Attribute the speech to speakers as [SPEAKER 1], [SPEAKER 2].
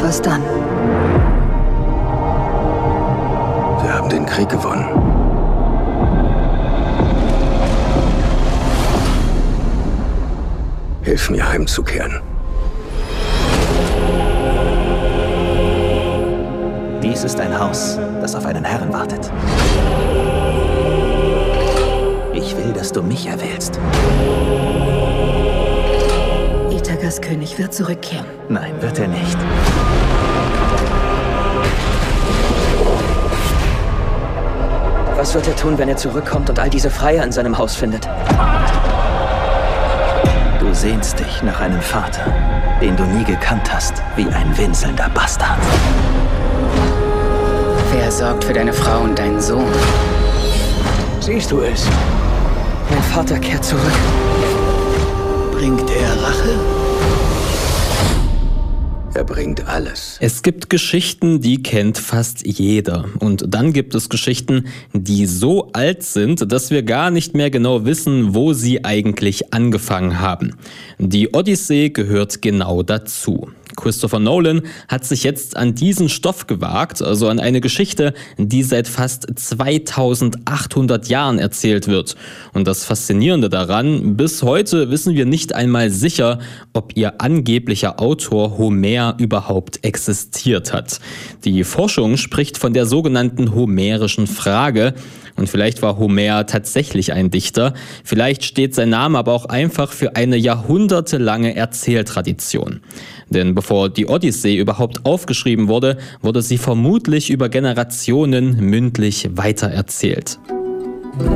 [SPEAKER 1] was dann?
[SPEAKER 2] Wir haben den Krieg gewonnen. Hilf mir, heimzukehren.
[SPEAKER 3] Dies ist ein Haus, das auf einen Herrn wartet. Ich will, dass du mich erwählst.
[SPEAKER 1] Ithakas König wird zurückkehren.
[SPEAKER 3] Nein, wird er nicht.
[SPEAKER 4] Was wird er tun, wenn er zurückkommt und all diese Freier in seinem Haus findet?
[SPEAKER 3] Du sehnst dich nach einem Vater, den du nie gekannt hast, wie ein winselnder Bastard.
[SPEAKER 5] Wer sorgt für deine Frau und deinen Sohn?
[SPEAKER 4] Siehst du es? Mein Vater kehrt zurück.
[SPEAKER 2] Bringt er Rache? Er bringt alles.
[SPEAKER 6] Es gibt Geschichten, die kennt fast jeder. Und dann gibt es Geschichten, die so alt sind, dass wir gar nicht mehr genau wissen, wo sie eigentlich angefangen haben. Die Odyssee gehört genau dazu. Christopher Nolan hat sich jetzt an diesen Stoff gewagt, also an eine Geschichte, die seit fast 2800 Jahren erzählt wird. Und das Faszinierende daran, bis heute wissen wir nicht einmal sicher, ob ihr angeblicher Autor Homer überhaupt existiert hat. Die Forschung spricht von der sogenannten homerischen Frage. Und vielleicht war Homer tatsächlich ein Dichter. Vielleicht steht sein Name aber auch einfach für eine jahrhundertelange Erzähltradition. Denn bevor die Odyssee überhaupt aufgeschrieben wurde, wurde sie vermutlich über Generationen mündlich weitererzählt.